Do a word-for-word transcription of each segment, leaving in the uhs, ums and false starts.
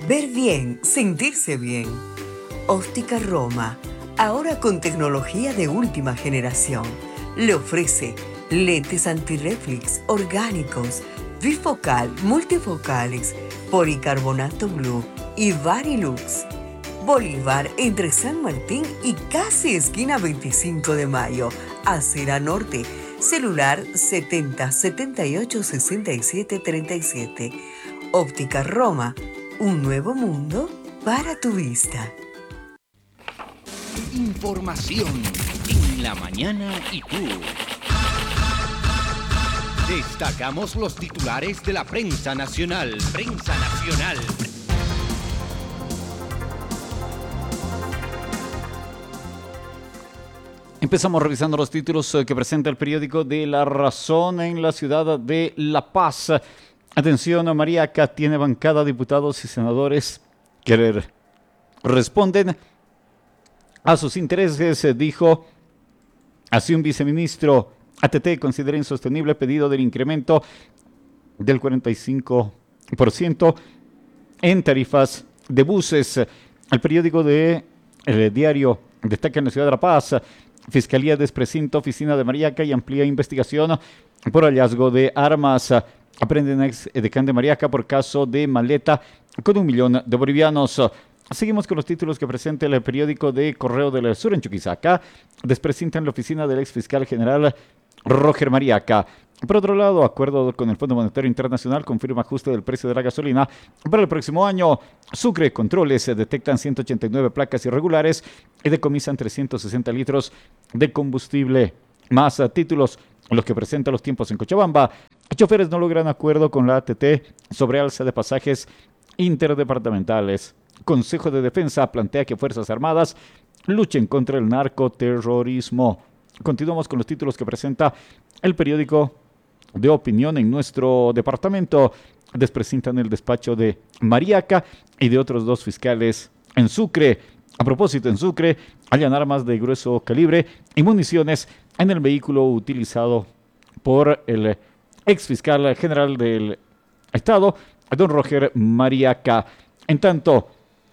Ver bien, sentirse bien. Óptica Roma, ahora con tecnología de última generación. Le ofrece lentes antirreflex orgánicos, bifocal, multifocales, policarbonato blue y Varilux. Bolívar entre San Martín y casi esquina veinticinco de mayo, Acera Norte. Celular setenta, setenta y ocho, sesenta y siete, treinta y siete. Óptica Roma, un nuevo mundo para tu vista. Información en la mañana y tú. Destacamos los titulares de la prensa nacional. Prensa nacional. Empezamos revisando los títulos que presenta el periódico de La Razón en la ciudad de La Paz. Atención, Mariaca tiene bancada, diputados y senadores que responden a sus intereses, dijo así un viceministro. A T T considera insostenible pedido del incremento del cuarenta y cinco por ciento en tarifas de buses. El periódico de El Diario destaca en la ciudad de La Paz: Fiscalía desprecinta oficina de Mariaca y amplía investigación por hallazgo de armas. Aprenden ex edecán de Mariaca por caso de maleta con un millón de bolivianos. Seguimos con los títulos que presenta el periódico de Correo del Sur en Chuquisaca. Desprecintan la oficina del ex fiscal general Roger Mariaca. Por otro lado, acuerdo con el Fondo Monetario Internacional confirma ajuste del precio de la gasolina para el próximo año. Sucre, controles detectan ciento ochenta y nueve placas irregulares y decomisan trescientos sesenta litros de combustible. Más uh, títulos, los que presenta los tiempos en Cochabamba. Choferes no logran acuerdo con la A T T sobre alza de pasajes interdepartamentales. Consejo de Defensa plantea que Fuerzas Armadas luchen contra el narcoterrorismo. Continuamos con los títulos que presenta el periódico de Opinión en nuestro departamento. Desprecintan el despacho de Mariaca y de otros dos fiscales en Sucre. A propósito, en Sucre hallan armas de grueso calibre y municiones en el vehículo utilizado por el ex fiscal general del Estado, don Roger Mariaca. En tanto,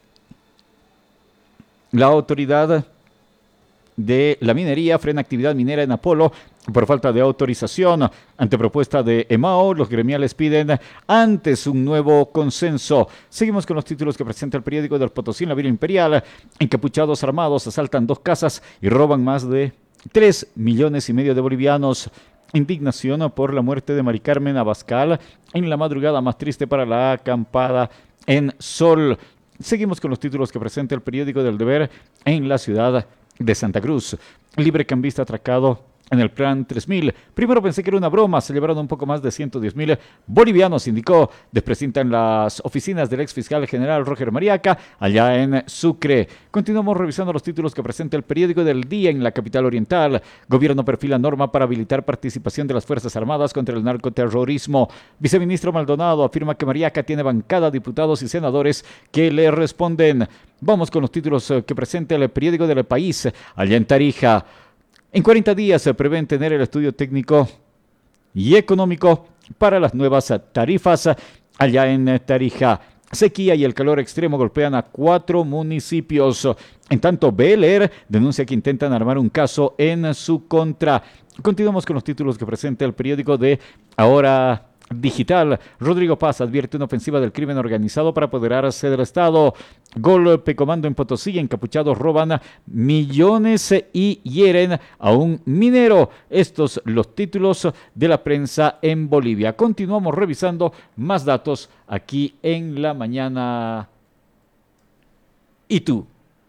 la autoridad de la minería frena actividad minera en Apolo por falta de autorización. Ante propuesta de EMAO, los gremiales piden antes un nuevo consenso. Seguimos con los títulos que presenta el periódico del Potosí en la Villa Imperial. Encapuchados armados asaltan dos casas y roban más de tres millones y medio de bolivianos. Indignación por la muerte de Mari Carmen Abascal en la madrugada más triste para la acampada en Sol. Seguimos con los títulos que presenta el periódico del Deber en la ciudad de Santa Cruz. Librecambista atracado en el plan tres mil. Primero pensé que era una broma, se llevaron un poco más de ciento diez mil bolivianos, indicó. Desprecintan las oficinas del ex fiscal general Roger Mariaca allá en Sucre. Continuamos revisando los títulos que presenta el periódico del Día en la capital oriental. Gobierno perfila norma para habilitar participación de las Fuerzas Armadas contra el narcoterrorismo. Viceministro Maldonado afirma que Mariaca tiene bancada, diputados y senadores que le responden. Vamos con los títulos que presenta el periódico del País allá en Tarija. En cuarenta días se prevén tener el estudio técnico y económico para las nuevas tarifas allá en Tarija. Sequía y el calor extremo golpean a cuatro municipios. En tanto, Bel Air denuncia que intentan armar un caso en su contra. Continuamos con los títulos que presenta el periódico de Ahora Digital. Rodrigo Paz advierte una ofensiva del crimen organizado para apoderarse del Estado. Golpe comando en Potosí, encapuchados roban millones y hieren a un minero. Estos los títulos de la prensa en Bolivia. Continuamos revisando más datos aquí en la mañana. ¿Y tú?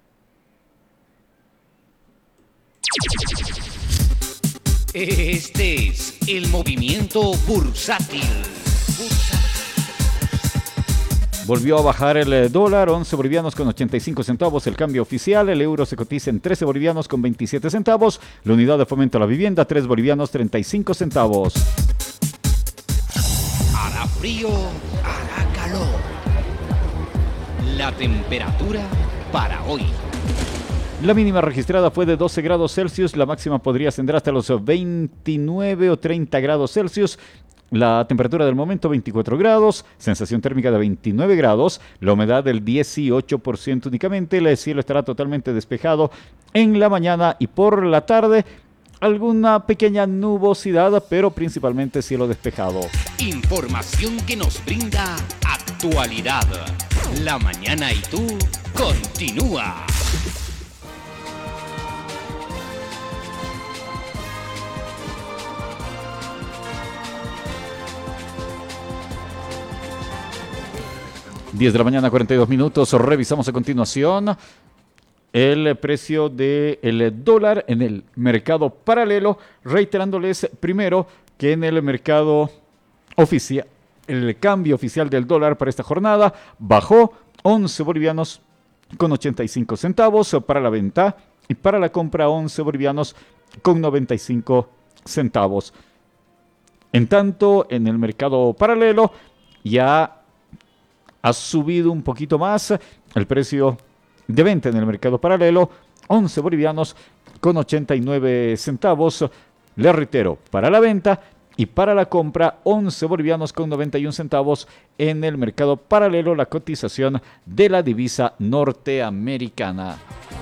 Este es el movimiento bursátil. Volvió a bajar el dólar, once bolivianos con ochenta y cinco centavos el cambio oficial. El euro se cotiza en trece bolivianos con veintisiete centavos. La unidad de fomento a la vivienda, tres bolivianos treinta y cinco centavos. Hará frío, hará calor. La temperatura para hoy. La mínima registrada fue de doce grados Celsius, la máxima podría ascender hasta los veintinueve o treinta grados Celsius. La temperatura del momento veinticuatro grados, sensación térmica de veintinueve grados, la humedad del dieciocho por ciento únicamente, el cielo estará totalmente despejado en la mañana y por la tarde. Alguna pequeña nubosidad, pero principalmente cielo despejado. Información que nos brinda actualidad. La mañana y tú continúa. diez de la mañana, cuarenta y dos minutos. Revisamos a continuación el precio del dólar en el mercado paralelo, reiterándoles primero que en el mercado oficial, el cambio oficial del dólar para esta jornada bajó once bolivianos con ochenta y cinco centavos para la venta y para la compra once bolivianos con noventa y cinco centavos. En tanto, en el mercado paralelo ya ha subido un poquito más el precio de venta en el mercado paralelo, once bolivianos con ochenta y nueve centavos. Le reitero, para la venta y para la compra, once bolivianos con noventa y un centavos en el mercado paralelo, la cotización de la divisa norteamericana.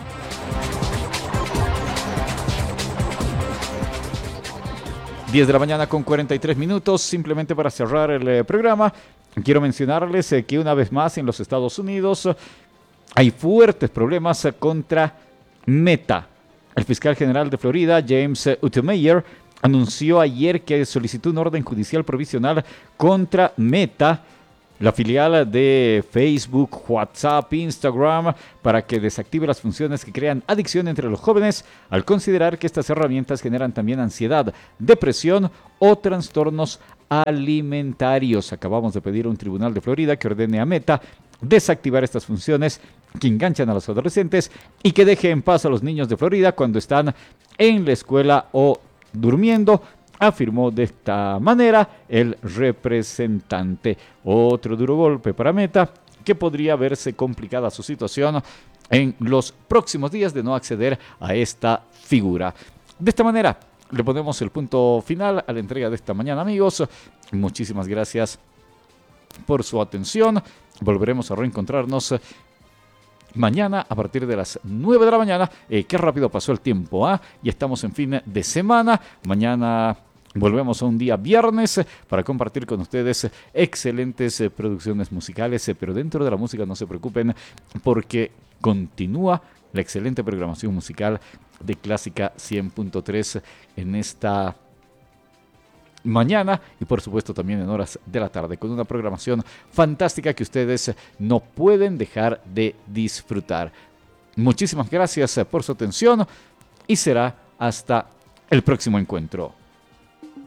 diez de la mañana con cuarenta y tres minutos. Simplemente para cerrar el eh, programa, quiero mencionarles eh, que una vez más en los Estados Unidos eh, hay fuertes problemas eh, contra Meta. El fiscal general de Florida, James eh, Utmeyer, anunció ayer que solicitó una orden judicial provisional contra Meta, la filial de Facebook, WhatsApp, Instagram, para que desactive las funciones que crean adicción entre los jóvenes, al considerar que estas herramientas generan también ansiedad, depresión o trastornos alimentarios. Acabamos de pedir a un tribunal de Florida que ordene a Meta desactivar estas funciones que enganchan a los adolescentes y que deje en paz a los niños de Florida cuando están en la escuela o durmiendo, afirmó de esta manera el representante. Otro duro golpe para Meta, que podría verse complicada su situación en los próximos días de no acceder a esta figura. De esta manera, le ponemos el punto final a la entrega de esta mañana, amigos. Muchísimas gracias por su atención. Volveremos a reencontrarnos mañana a partir de las nueve de la mañana. Eh, qué rápido pasó el tiempo, ¿ah? ¿eh? Y estamos en fin de semana. Mañana volvemos a un día viernes para compartir con ustedes excelentes eh, producciones musicales, eh, pero dentro de la música no se preocupen porque continúa la excelente programación musical de Clásica cien punto tres en esta mañana y por supuesto también en horas de la tarde con una programación fantástica que ustedes no pueden dejar de disfrutar. Muchísimas gracias por su atención y será hasta el próximo encuentro.